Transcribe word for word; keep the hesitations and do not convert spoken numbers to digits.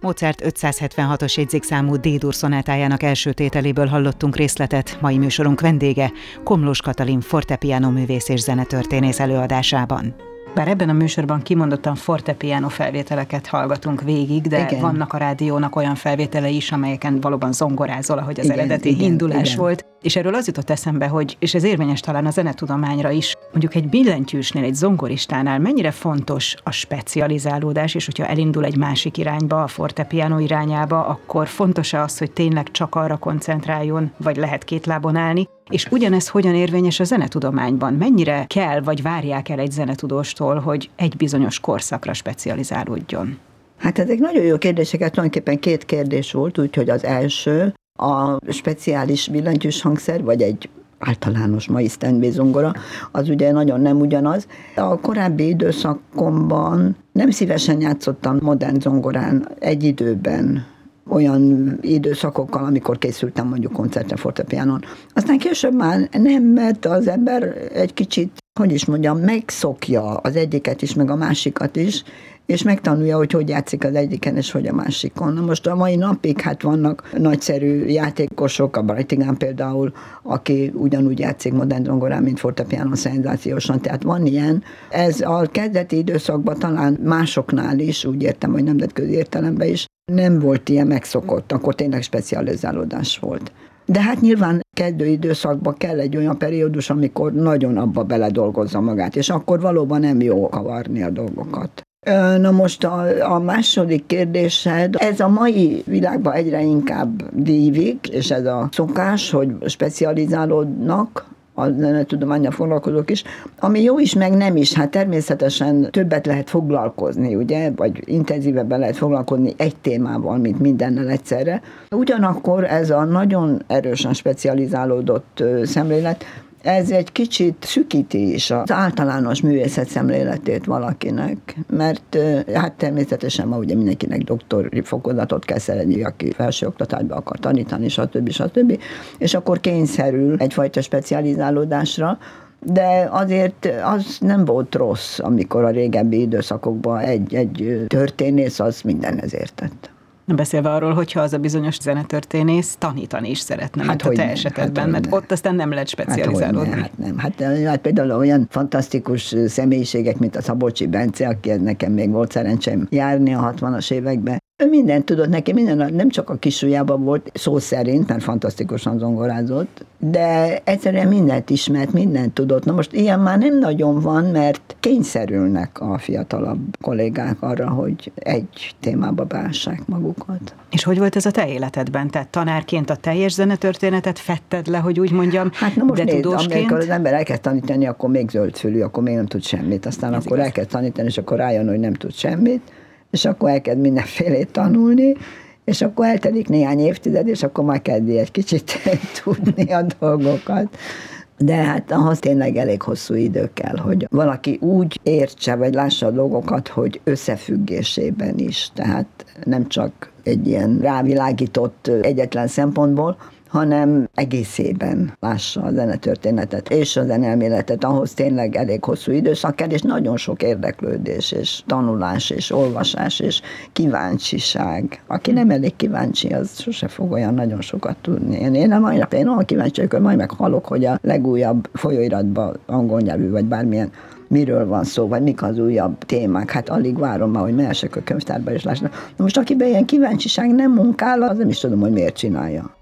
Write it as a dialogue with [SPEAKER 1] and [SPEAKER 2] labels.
[SPEAKER 1] Mozart ötszázhetvenhatos jegyzékszámú D-dur szonátájának első tételéből hallottunk részletet mai műsorunk vendége, Komlós Katalin fortepiano művész és zenetörténész előadásában. Bár ebben a műsorban kimondottan fortepiano felvételeket hallgatunk végig, de igen, vannak a rádiónak olyan felvételei is, amelyeken valóban zongorázol, ahogy az igen, eredeti igen, indulás igen. volt. És erről az jutott eszembe, hogy, és ez érvényes talán a zenetudományra is, mondjuk egy billentyűsnél, egy zongoristánál mennyire fontos a specializálódás, és hogyha elindul egy másik irányba, a fortepiano irányába, akkor fontos-e az, hogy tényleg csak arra koncentráljon, vagy lehet két lábon állni? És ugyanez hogyan érvényes a zenetudományban? Mennyire kell, vagy várják el egy zenetudóstól, hogy egy bizonyos korszakra specializálódjon?
[SPEAKER 2] Hát ezek nagyon jó kérdéseket, tulajdonképpen két kérdés volt, úgyhogy az első, a speciális billentyűs hangszer, vagy egy általános mai Steinway zongora, az ugye nagyon nem ugyanaz. A korábbi időszakomban nem szívesen játszottam modern zongorán egy időben, olyan időszakokkal, amikor készültem mondjuk koncertre fortepianon. Aztán később már nem, mert az ember egy kicsit, hogy is mondjam, megszokja az egyiket is, meg a másikat is, és megtanulja, hogy hogy játszik az egyiken, és hogy a másikon. Na most a mai napig hát vannak nagyszerű játékosok, a Brightingham például, aki ugyanúgy játszik modern zongorán, mint fortepianon szenzációsan, tehát van ilyen. Ez a kezdeti időszakban talán másoknál is, úgy értem, hogy nemzetközi értelemben is, nem volt ilyen megszokott, akkor tényleg specializálódás volt. De hát nyilván kezdő időszakban kell egy olyan periódus, amikor nagyon abba beledolgozza magát, és akkor valóban nem jó kavarni a dolgokat. Na most a, a második kérdésed, ez a mai világban egyre inkább dívik, és ez a szokás, hogy specializálódnak, a zenetudománnyal foglalkozók is, ami jó is, meg nem is. Hát természetesen többet lehet foglalkozni, ugye, vagy intenzívebben lehet foglalkozni egy témával, mint mindennel egyszerre. Ugyanakkor ez a nagyon erősen specializálódott szemlélet, ez egy kicsit szűkíti is az általános művészet szemléletét valakinek, mert hát természetesen ma ugye mindenkinek doktori fokozatot kell szerezni, aki felsőoktatásba akar tanítani, stb. stb. És akkor kényszerül egyfajta specializálódásra, de azért az nem volt rossz, amikor a régebbi időszakokban egy, egy történész az mindenhez értett.
[SPEAKER 1] Beszélve arról, hogyha az a bizonyos zenetörténész tanítani is szeretne, hát mint a te nem, esetedben, hát mert nem. Ott aztán nem lehet specializálódni.
[SPEAKER 2] Hát, hát nem, hát, hát például olyan fantasztikus személyiségek, mint a Szabolcsi Bence, aki nekem még volt szerencsém járni a hatvanas években. Ő mindent tudott neki, minden, nem csak a kisujjában volt szó szerint, mert fantasztikusan zongorázott, de egyszerűen mindent ismert, mindent tudott. Na most ilyen már nem nagyon van, mert kényszerülnek a fiatalabb kollégák arra, hogy egy témába beássák magukat.
[SPEAKER 1] És hogy volt ez a te életedben? Tehát tanárként a teljes zenetörténetet fetted le, hogy úgy mondjam,
[SPEAKER 2] hát na most
[SPEAKER 1] de
[SPEAKER 2] nézd,
[SPEAKER 1] tudósként?
[SPEAKER 2] amikor az ember elkezd tanítani, akkor még zöldfülű, akkor még nem tud semmit. Aztán ez akkor igaz. Elkezd tanítani, és akkor rájön, hogy nem tud semmit, és akkor elkezd mindenfélét tanulni, és akkor eltelik néhány évtized, és akkor már kezdi egy kicsit tudni a dolgokat. De hát ahhoz tényleg elég hosszú idő kell, hogy valaki úgy értse, vagy lássa a dolgokat, hogy összefüggésében is. Tehát nem csak egy ilyen rávilágított egyetlen szempontból, hanem egészében lássa a zenetörténetet és a zenelméletet, ahhoz tényleg elég hosszú időszak kell, és nagyon sok érdeklődés, és tanulás, és olvasás, és kíváncsiság. Aki nem elég kíváncsi, az sose fog olyan nagyon sokat tudni. Én, én a mai nap, én olyan kíváncsi vagyok, hogy majd meghallok, hogy a legújabb folyóiratban, angol nyelvű, vagy bármilyen, miről van szó, vagy mik az újabb témák. Hát alig várom már, hogy mehessek a könyvtárba és lássam. Na most akiben ilyen kíváncsiság nem munkál, az nem is tudom, hogy miért csinálja.